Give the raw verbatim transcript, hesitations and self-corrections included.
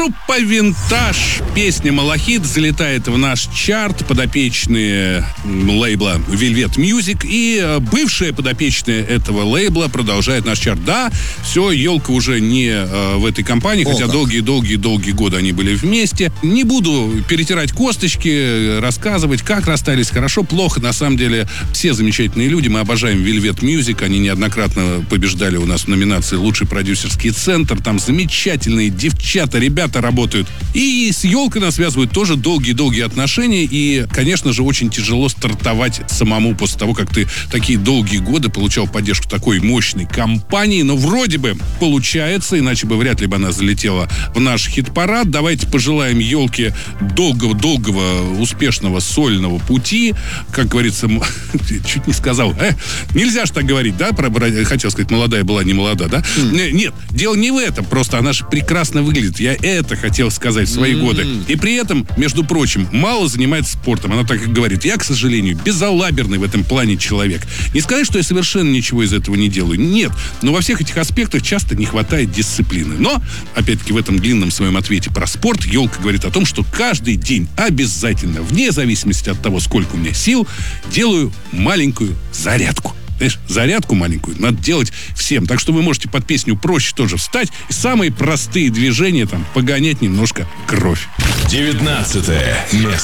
Группа «Винтаж». Песня «Малахит» залетает в наш чарт. Подопечные лейбла Velvet Music и бывшая подопечная этого лейбла продолжает наш чарт. Да, все, елка уже не э, в этой компании, О, хотя долгие-долгие-долгие годы они были вместе. Не буду перетирать косточки, рассказывать, как расстались, хорошо, плохо. На самом деле, все замечательные люди. Мы обожаем Velvet Music. Они неоднократно побеждали у нас в номинации «Лучший продюсерский центр». Там замечательные девчата, ребята работают. И с елкой нас связывают тоже долгие-долгие отношения. И, конечно же, очень тяжело стартовать самому после того, как ты такие долгие годы получал поддержку такой мощной компании. Но вроде бы получается, иначе бы вряд ли бы она залетела в наш хит-парад. Давайте пожелаем елке долгого-долгого успешного сольного пути. Как говорится, чуть не сказал. Э, нельзя же так говорить, да? Про, хотел сказать, молодая была, не молода, да? Mm. Нет, дело не в этом. Просто она же прекрасно выглядит. Я это хотел сказать в свои mm. годы. И при этом, между прочим, мало занимается спортом. Она так и говорит. Я, к сожалению, безалаберный в этом плане человек. Не сказать, что я совершенно ничего из этого не делаю. Нет. Но во всех этих аспектах часто не хватает дисциплины. Но, опять-таки, в этом длинном своем ответе про спорт елка говорит о том, что каждый день обязательно, вне зависимости от того, сколько у меня сил, делаю маленькую зарядку. Знаешь, зарядку маленькую надо делать всем. Так что вы можете под песню «Проще» тоже встать и самые простые движения там погонять немножко кровь. девятнадцатое место.